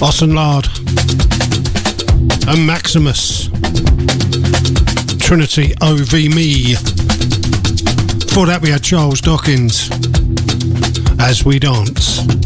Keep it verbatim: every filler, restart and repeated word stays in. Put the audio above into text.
Austin Lard and Maximus, Trinity O V Me. Before that we had Charles Dawkins, As We Dance.